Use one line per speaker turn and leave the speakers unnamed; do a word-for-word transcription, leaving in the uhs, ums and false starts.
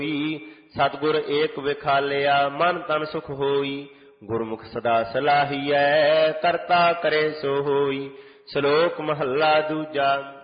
ਸਤਿਗੁਰ ਏਕ ਵਿਖਾਲਿਆ ਮਨ ਤਨ ਸੁਖ ਹੋਈ। ਗੁਰਮੁਖ ਸਦਾ ਸਲਾਹੀਐ ਕਰਤਾ ਕਰੇ ਸੋ ਹੋਈ। ਸ਼ਲੋਕ ਮਹੱਲਾ ਦੂਜਾ।